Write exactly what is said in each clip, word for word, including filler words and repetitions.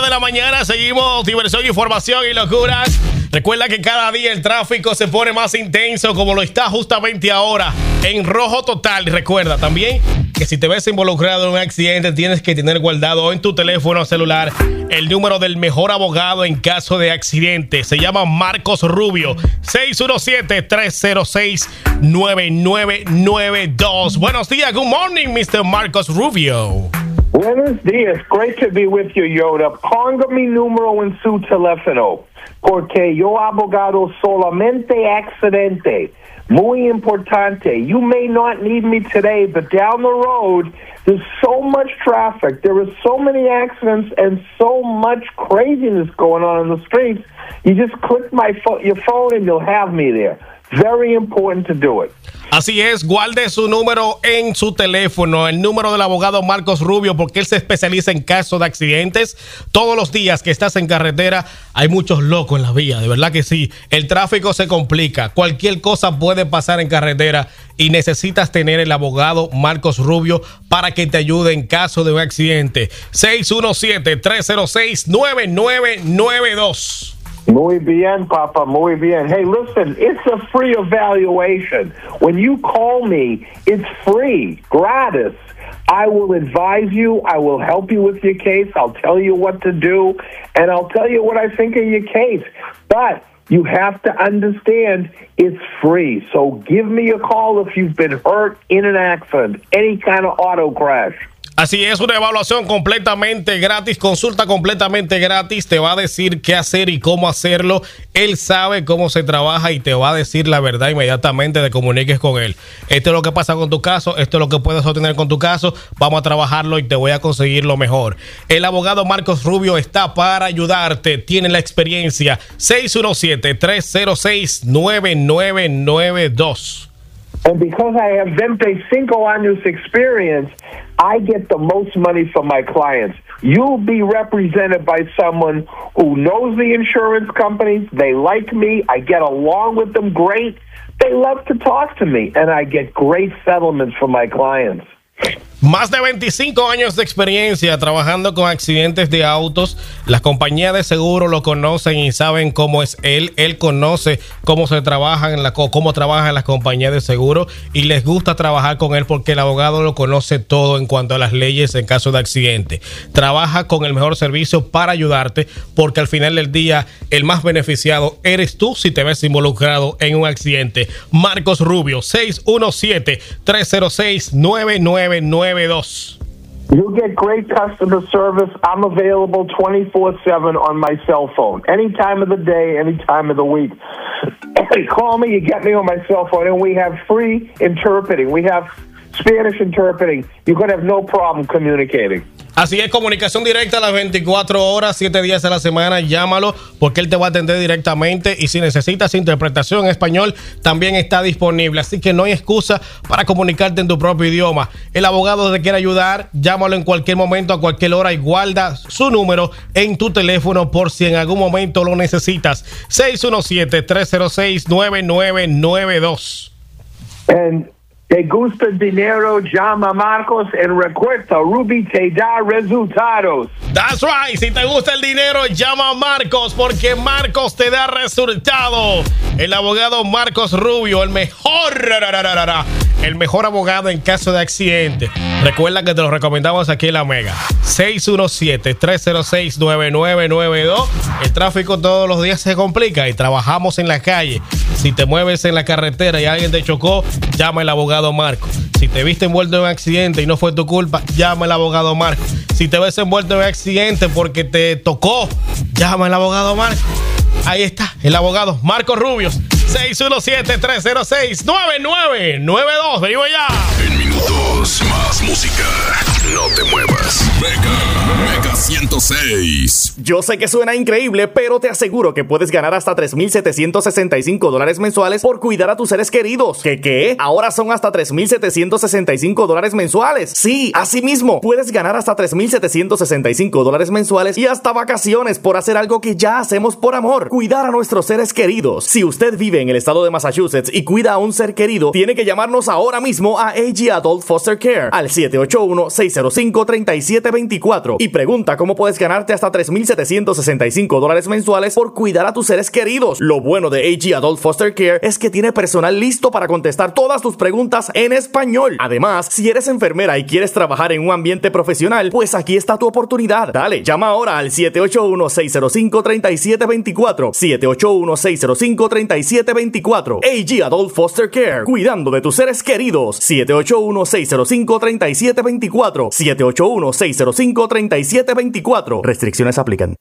de la mañana. Seguimos diversión, información y locuras. Recuerda que cada día el tráfico se pone más intenso, como lo está justamente ahora, en rojo total. Y recuerda también que si te ves involucrado en un accidente, tienes que tener guardado en tu teléfono celular el número del mejor abogado en caso de accidente. Se llama Marcos Rubio. seis uno siete, tres cero seis, nueve nueve nueve dos. Buenos días. Good morning, mister Marcos Rubio. Buenos días. Great to be with you, Yoda. Ponga mi número en su teléfono, porque yo abogado solamente accidente. Muy importante. You may not need me today, but down the road, there's so much traffic. There are so many accidents and so much craziness going on in the streets. You just click my fo- your phone and you'll have me there. Very important to do it. Así es, guarde su número en su teléfono, el número del abogado Marcos Rubio, porque él se especializa en casos de accidentes. Todos los días que estás en carretera hay muchos locos en la vía, de verdad que sí. El tráfico se complica, cualquier cosa puede pasar en carretera y necesitas tener el abogado Marcos Rubio para que te ayude en caso de un accidente. seis uno siete, tres cero seis, nueve nueve nueve dos. Muy bien, Papa, muy bien. Hey, listen, it's a free evaluation. When you call me, it's free, gratis. I will advise you. I will help you with your case. I'll tell you what to do, and I'll tell you what I think of your case. But you have to understand it's free. So give me a call if you've been hurt in an accident, any kind of auto crash. Así es, una evaluación completamente gratis, consulta completamente gratis, te va a decir qué hacer y cómo hacerlo. Él sabe cómo se trabaja y te va a decir la verdad inmediatamente de comuniques con él. Esto es lo que pasa con tu caso, esto es lo que puedes obtener con tu caso, vamos a trabajarlo y te voy a conseguir lo mejor. El abogado Marcos Rubio está para ayudarte, tiene la experiencia. seis uno siete, tres cero seis, nueve nueve nueve dos. And because I have veinticinco años experience, I get the most money from my clients. You'll be represented by someone who knows the insurance companies. They like me. I get along with them great. They love to talk to me, and I get great settlements from my clients. Más de veinticinco años de experiencia trabajando con accidentes de autos. Las compañías de seguro lo conocen y saben cómo es él. Él conoce cómo se trabaja en la, cómo trabajan las compañías de seguro y les gusta trabajar con él porque el abogado lo conoce todo en cuanto a las leyes en caso de accidente. Trabaja con el mejor servicio para ayudarte, porque al final del día el más beneficiado eres tú si te ves involucrado en un accidente. Marcos Rubio, seis uno siete, tres cero seis, nueve nueve nueve dos. You get great customer service. I'm available twenty-four seven on my cell phone. Any time of the day, any time of the week. Call me, you get me on my cell phone, and we have free interpreting. We have Spanish interpreting. You're going to have no problem communicating. Así es, comunicación directa a las veinticuatro horas, siete días a la semana. Llámalo porque él te va a atender directamente, y si necesitas interpretación en español también está disponible, así que no hay excusa para comunicarte en tu propio idioma. El abogado te quiere ayudar. Llámalo en cualquier momento, a cualquier hora, y guarda su número en tu teléfono por si en algún momento lo necesitas. seis uno siete, tres cero seis, nueve nueve nueve dos. And ¿te gusta el dinero? Llama a Marcos, en recuerda, Ruby te da resultados. That's right. Si te gusta el dinero, llama a Marcos, porque Marcos te da resultado. El abogado Marcos Rubio, el mejor, el mejor abogado en caso de accidente. Recuerda que te lo recomendamos aquí en La Mega. seis uno siete, tres cero seis, nueve nueve nueve dos. El tráfico todos los días se complica y trabajamos en la calle. Si te mueves en la carretera y alguien te chocó, llama al abogado Marco. Si te viste envuelto en un accidente y no fue tu culpa, llama al abogado Marco. Si te ves envuelto en un accidente porque te tocó, llama al abogado Marco. Ahí está, el abogado Marcos Rubios. seis uno siete, tres cero seis, nueve nueve nueve dos. Venimos ya. En minutos, más música. No te muevas. Mega, Mega ciento seis. Yo sé que suena increíble, pero te aseguro que puedes ganar hasta tres mil setecientos sesenta y cinco dólares mensuales por cuidar a tus seres queridos. ¿Qué qué? Ahora son hasta tres mil setecientos sesenta y cinco dólares mensuales. Sí, así mismo. Puedes ganar hasta tres mil setecientos sesenta y cinco dólares mensuales y hasta vacaciones por hacer algo que ya hacemos por amor: cuidar a nuestros seres queridos. Si usted vive en el estado de Massachusetts y cuida a un ser querido, tiene que llamarnos ahora mismo a A G Adult Foster Care al siete ocho uno, seis cero cinco, tres siete dos cuatro y pregunta cómo puedes ganarte hasta tres mil setecientos sesenta y cinco dólares mensuales por cuidar a tus seres queridos. Lo bueno de A G Adult Foster Care es que tiene personal listo para contestar todas tus preguntas en español. Además, si eres enfermera y quieres trabajar en un ambiente profesional, pues aquí está tu oportunidad. Dale, llama ahora al siete ocho uno, seis cero cinco, tres siete dos cuatro, siete ocho uno, seis cero cinco, tres siete dos cuatro. A G Adult Foster Care, cuidando de tus seres queridos. siete ocho uno, seis cero cinco, tres siete dos cuatro, siete ocho uno, seis cero cinco, tres siete dos cuatro. Restricciones aplican.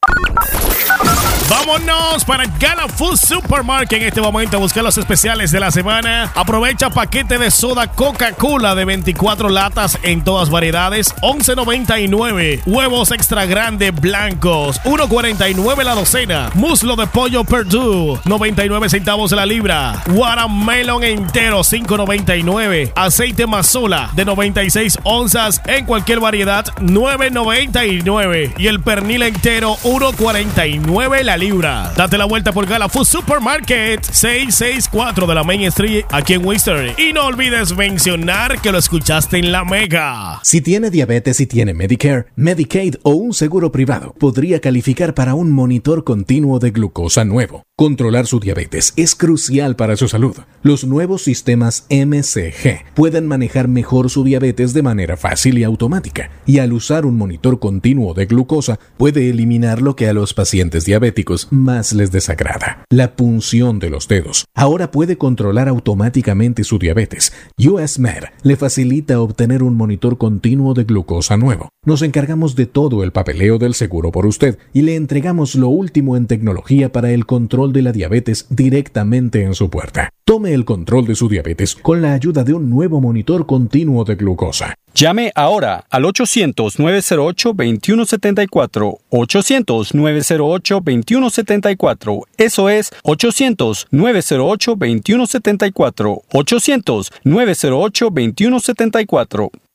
Vámonos para Gala Food Supermarket en este momento a buscar los especiales de la semana. Aprovecha paquete de soda Coca-Cola de veinticuatro latas en todas variedades, once noventa y nueve. Huevos extra grande blancos, uno cuarenta y nueve la docena. Muslo de pollo Perdue, noventa y nueve centavos la libra. Watermelon entero, cinco noventa y nueve. Aceite Mazola de noventa y seis onzas en cualquier variedad, nueve noventa y nueve. Y el pernil entero, uno cuarenta y nueve la libra. Date la vuelta por Gala Food Supermarket, seiscientos sesenta y cuatro de la Main Street, aquí en Worcester. Y no olvides mencionar que lo escuchaste en La Mega. Si tiene diabetes y tiene Medicare, Medicaid o un seguro privado, podría calificar para un monitor continuo de glucosa nuevo. Controlar su diabetes es crucial para su salud. Los nuevos sistemas M C G pueden manejar mejor su diabetes de manera fácil y automática, y al usar un monitor continuo de glucosa puede eliminar lo que a los pacientes diabéticos más les desagrada: la punción de los dedos. Ahora puede controlar automáticamente su diabetes. U S Med le facilita obtener un monitor continuo de glucosa nuevo. Nos encargamos de todo el papeleo del seguro por usted y le entregamos lo último en tecnología para el control de la diabetes directamente en su puerta. Tome el control de su diabetes con la ayuda de un nuevo monitor continuo de glucosa. Llame ahora al ochocientos, nueve cero ocho, dos uno siete cuatro, ochocientos, nueve cero ocho, dos uno siete cuatro. Eso es ochocientos, nueve cero ocho, dos uno siete cuatro, ochocientos, nueve cero ocho, dos uno siete cuatro.